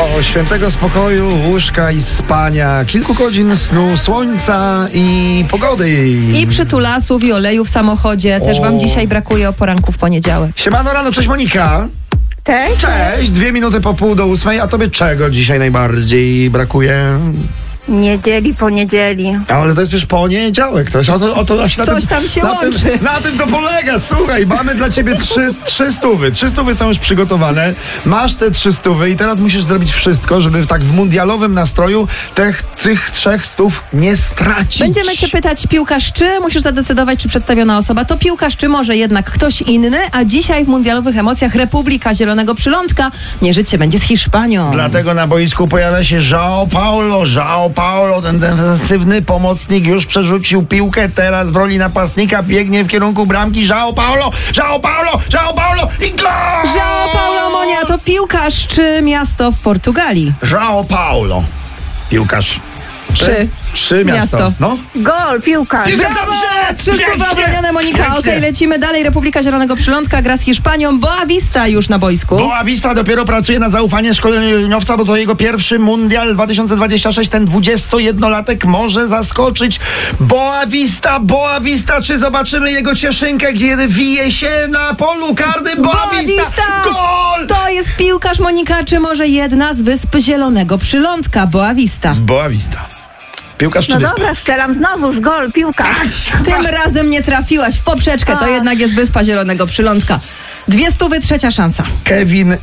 O świętego spokoju, łóżka i spania, kilku godzin snu, słońca i pogody. I przytulasów i oleju w samochodzie. Też wam dzisiaj brakuje o poranku w poniedziałek. Siemano rano, cześć Monika. Cześć. Cześć, 2 minuty po 7:30, a tobie czego dzisiaj najbardziej brakuje? Niedzieli, poniedzieli. Ale to jest przecież poniedziałek, coś Tam się łączy. Na tym to polega, słuchaj, mamy dla ciebie 3 stówy. 3 stówy są już przygotowane, masz te 3 stówy i teraz musisz zrobić wszystko, żeby tak w mundialowym nastroju tych 3 stów nie stracić. Będziemy cię pytać, piłkarz czy? Musisz zadecydować, czy przedstawiona osoba to piłkarz, czy może jednak ktoś inny, a dzisiaj w mundialowych emocjach Republika Zielonego Przylądka mierzyć się będzie z Hiszpanią. Dlatego na boisku pojawia się João Paulo, ten defensywny pomocnik już przerzucił piłkę, teraz w roli napastnika biegnie w kierunku bramki. João Paulo i gol! João Paulo Monia to piłkarz czy miasto w Portugalii? João Paulo, piłkarz. Czy miasto? No. Gol, piłka. Brawo! 3 stówy obronione, Monika. Okej, lecimy dalej. Republika Zielonego Przylądka gra z Hiszpanią. Boavista już na boisku. Boavista dopiero pracuje na zaufanie szkoleniowca, bo to jego pierwszy mundial 2026. Ten 21-latek może zaskoczyć. Boavista, czy zobaczymy jego cieszynkę, kiedy wije się na polu karnym? Boavista! Gol! To jest piłkarz, Monika, czy może jedna z wysp Zielonego Przylądka? Boavista. Piłkarz czy No wyspa? dobra, strzelam znowuż. Gol, piłka. Tym razem nie trafiłaś w poprzeczkę, to jednak jest wyspa Zielonego Przylądka. 2 stówy, trzecia szansa. Kevin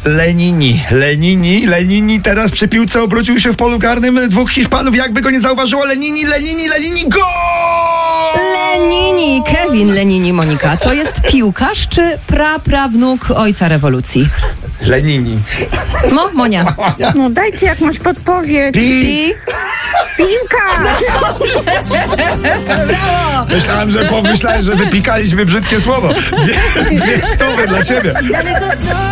Lenini teraz przy piłce obrócił się w polu karnym 2 Hiszpanów, jakby go nie zauważyło. Lenini, gol! Kevin Lenini, Monika. To jest piłkarz czy praprawnuk ojca rewolucji? Lenini. Monia. No dajcie jakąś podpowiedź. Piłka. Brawo! Myślałem, że wypikaliśmy brzydkie słowo. 2 stówy dla ciebie.